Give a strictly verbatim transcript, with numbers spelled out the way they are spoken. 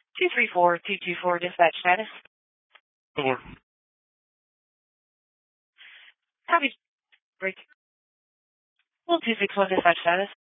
two three four two two four dispatch status. Over. Copy. Break. Well, two six one dispatch status.